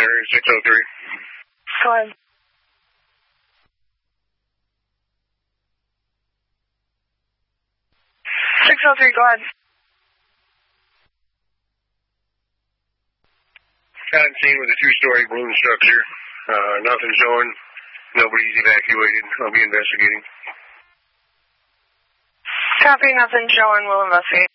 Center, 603. Go ahead. 603, go ahead. Got scene with a two-story balloon structure. Nothing showing. Nobody's evacuated. I'll be investigating. Copy, nothing showing. We'll investigate.